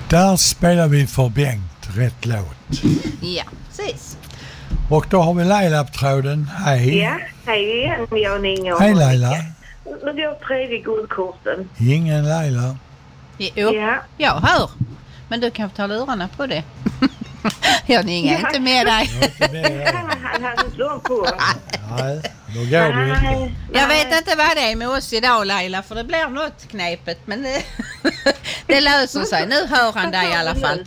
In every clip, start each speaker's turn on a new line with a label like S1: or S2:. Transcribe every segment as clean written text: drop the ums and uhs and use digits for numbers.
S1: Där spelar vi för Bengt rätt låt.
S2: Ja, precis.
S1: Och då har vi Laila på tråden. Hej.
S3: Ja, hej igen, Jan Inge.
S1: Hej Laila.
S3: Nu går tredje guldkorten.
S1: Ingen Laila.
S2: Jo,
S3: Ja.
S2: jag hör. Men du kan ta lurarna på det. Jag är inte med dig.
S3: Han hade inte långt på.
S1: Nej, då går du inte.
S2: Jag vet inte vad det är med oss idag, Laila, för det blir något knepet. Men det löser sig. Nu hör han dig i alla fall.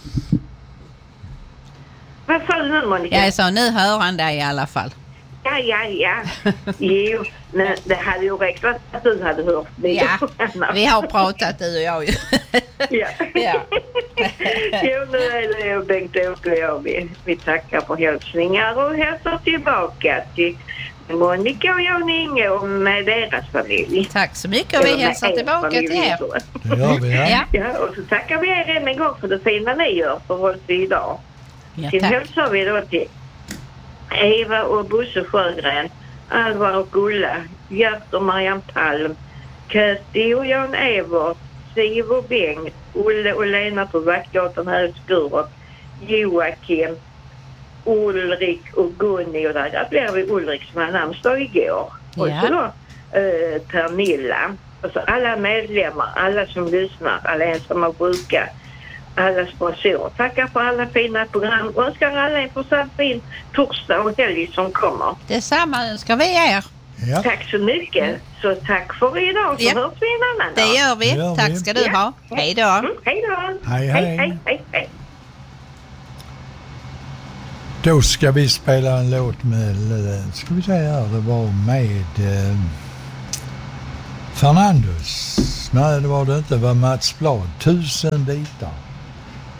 S3: Vad sa du nu, Monica?
S2: Jag sa, nu hör han dig i alla fall.
S3: Ja. Jo, men det hade ju räckt att du hade hört det.
S2: Ja, vi har pratat du och jag ju.
S3: Ja.
S2: Ja.
S3: Jo, nu är det ju Bengt-Åke och jag. Vi tackar för hälsningar och hälsar tillbaka till Monica och Jan Inge och med deras familj.
S2: Tack så mycket och vi hälsar tillbaka till er.
S1: Det gör vi, ja.
S3: Ja, och så tackar vi er än en gång för det fina ni gör för oss idag.
S2: Ja,
S3: Sen
S2: tack.
S3: hälsar vi då till Eva och Bosse Sjögren, Alvar och Gulla, Gert och Marianne Palm, Köti och Jan Evert, Siv och Bengt, Olle och Lena på Vaktgatan här i Skurup, Joakim, Ulrik och Gunni och där blev vi Ulrik som hade namnsdag igår. Och så då Pernilla. Och så alla medlemmar, alla som lyssnar, alla ensamma sjuka, alla sponsorer. Tackar för alla fina program och önskar alla en fortsatt fin torsdag och helg som kommer.
S2: Detsamma önskar vi er.
S1: Ja.
S3: Tack så mycket. Så tack för idag, så hörs vi en annan dag.
S2: Det gör vi.
S1: Det gör
S2: Tack
S1: vi.
S2: ska du ha. Hej då.
S3: Hej då.
S1: Hej. Då ska vi spela en låt med, ska vi säga här, det var med Fernandes. Nej, det var det inte, det var Mats Blad, 1000 bitar.